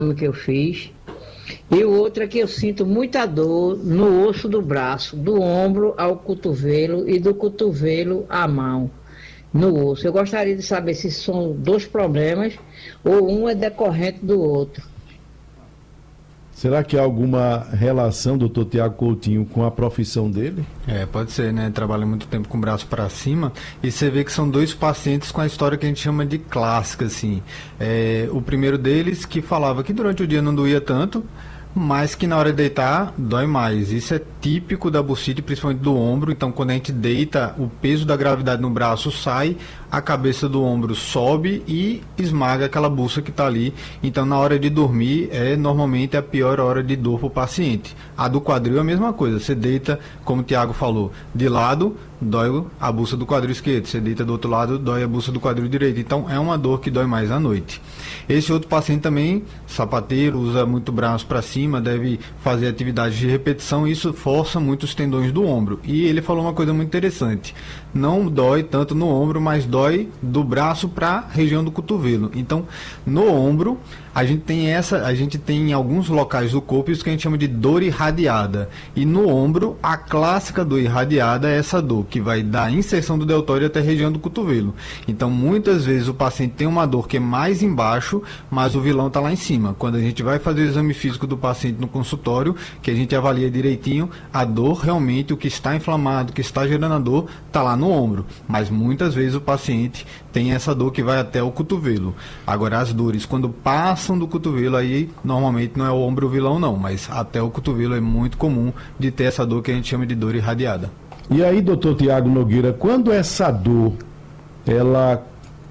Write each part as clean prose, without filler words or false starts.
que eu fiz. E o outro é que eu sinto muita dor no osso do braço, do ombro ao cotovelo e do cotovelo à mão, no osso. Eu gostaria de saber se são dois problemas ou um é decorrente do outro. Será que há alguma relação, doutor Tiago Coutinho, com a profissão dele? Pode ser, né? Trabalha muito tempo com o braço para cima e você vê que são dois pacientes com a história que a gente chama de clássica, assim. O primeiro deles que falava que durante o dia não doía tanto, mas que na hora de deitar dói mais. Isso é típico da bursite, principalmente do ombro. Então, quando a gente deita, o peso da gravidade no braço sai, a cabeça do ombro sobe e esmaga aquela bursa que está ali. Então, na hora de dormir, normalmente a pior hora de dor para o paciente. A do quadril é a mesma coisa. Você deita, como o Tiago falou, de lado, dói a bursa do quadril esquerdo. Você deita do outro lado, dói a bursa do quadril direito. Então, é uma dor que dói mais à noite. Esse outro paciente também, sapateiro, usa muito o braço para cima, deve fazer atividades de repetição, e isso força muito os tendões do ombro. E ele falou uma coisa muito interessante: não dói tanto no ombro, mas dói do braço para a região do cotovelo. Então, no ombro, a gente tem em alguns locais do corpo isso que a gente chama de dor irradiada. E no ombro, a clássica dor irradiada é essa dor que vai da inserção do deltóide até a região do cotovelo. Então, muitas vezes o paciente tem uma dor que é mais embaixo, mas o vilão está lá em cima. Quando a gente vai fazer o exame físico do paciente no consultório, que a gente avalia direitinho, a dor realmente, o que está inflamado, o que está gerando a dor, está lá no ombro. Mas muitas vezes o paciente tem essa dor que vai até o cotovelo. Agora, as dores, quando passam do cotovelo, aí normalmente não é o ombro o vilão não, mas até o cotovelo é muito comum de ter essa dor que a gente chama de dor irradiada. E aí, doutor Tiago Nogueira, quando essa dor, ela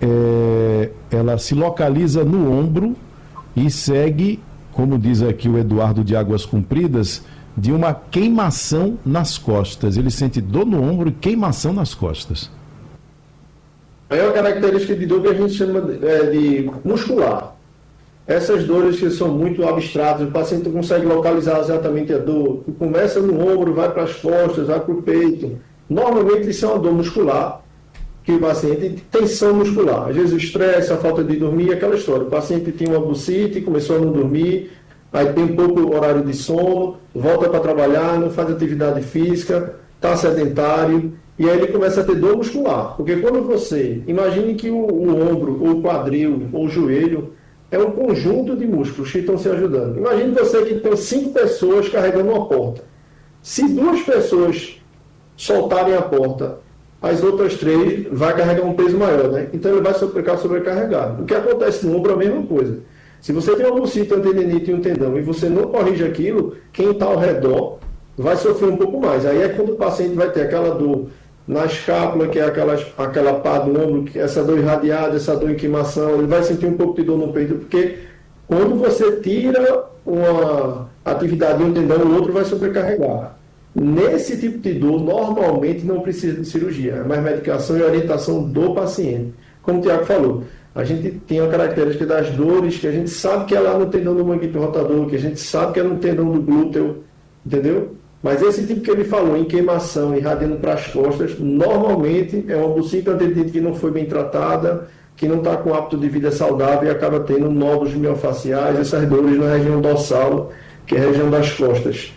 se localiza no ombro e segue, como diz aqui o Eduardo de Águas Compridas, de uma queimação nas costas. Ele sente dor no ombro e queimação nas costas. É uma característica de dor que a gente chama de muscular. Essas dores que são muito abstratas, o paciente não consegue localizar exatamente a dor. Começa no ombro, vai para as costas, vai para o peito. Normalmente isso é uma dor muscular, que o paciente tem tensão muscular. Às vezes o estresse, a falta de dormir, aquela história. O paciente tinha uma bursite, começou a não dormir, aí tem um pouco horário de sono, volta para trabalhar, não faz atividade física, está sedentário, e aí ele começa a ter dor muscular. Porque quando você, imagine que o ombro, ou o quadril, ou o joelho, é um conjunto de músculos que estão se ajudando. Imagine você que tem 5 pessoas carregando uma porta. Se 2 pessoas soltarem a porta, as outras 3 vai carregar um peso maior, né? Então ele vai ficar sobrecarregado. O que acontece no ombro é a mesma coisa. Se você tem uma bursite, uma tendinite e um tendão e você não corrige aquilo, quem está ao redor vai sofrer um pouco mais. Aí é quando o paciente vai ter aquela dor na escápula, que é aquela pá do ombro, essa dor irradiada, essa dor em queimação, ele vai sentir um pouco de dor no peito, porque quando você tira uma atividade de um tendão, o outro vai sobrecarregar. Nesse tipo de dor, normalmente não precisa de cirurgia, é mais medicação e orientação do paciente. Como o Tiago falou, a gente tem a característica das dores, que a gente sabe que é lá no tendão do manguito rotador, que a gente sabe que é no tendão do glúteo, entendeu? Mas esse tipo que ele falou, em queimação, irradiando para as costas, normalmente é uma bursite tendinite que não foi bem tratada, que não está com hábito de vida saudável e acaba tendo nódulos miofaciais, essas dores na região dorsal, que é a região das costas.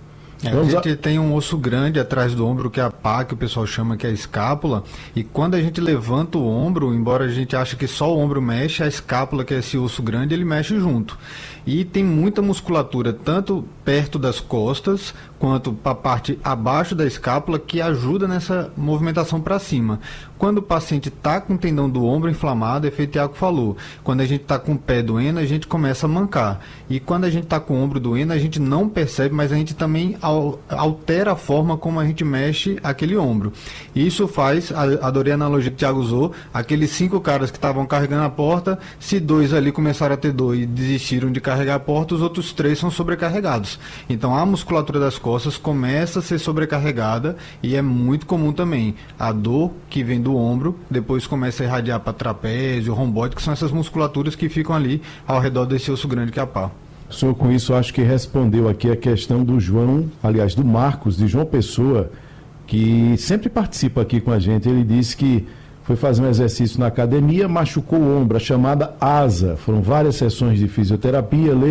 A gente tem um osso grande atrás do ombro, que é a pá, que o pessoal chama que é a escápula, e quando a gente levanta o ombro, embora a gente ache que só o ombro mexe, a escápula, que é esse osso grande, ele mexe junto. E tem muita musculatura, tanto perto das costas, quanto para a parte abaixo da escápula, que ajuda nessa movimentação para cima. Quando o paciente está com o tendão do ombro inflamado, é feito o Tiago falou, quando a gente está com o pé doendo, a gente começa a mancar. E quando a gente está com o ombro doendo, a gente não percebe, mas a gente também altera a forma como a gente mexe aquele ombro. Isso faz, adorei a analogia que o Tiago usou, aqueles 5 caras que estavam carregando a porta, se 2 ali começaram a ter dor e desistiram de carregar a porta, os outros 3 são sobrecarregados. Então a musculatura das costas começa a ser sobrecarregada e é muito comum também a dor que vem do ombro, depois começa a irradiar para trapézio, romboide, que são essas musculaturas que ficam ali ao redor desse osso grande que é a pá. O senhor com isso acho que respondeu aqui a questão do João, aliás do Marcos, de João Pessoa, que sempre participa aqui com a gente. Ele disse que foi fazer um exercício na academia, machucou o ombro, a chamada asa. Foram várias sessões de fisioterapia,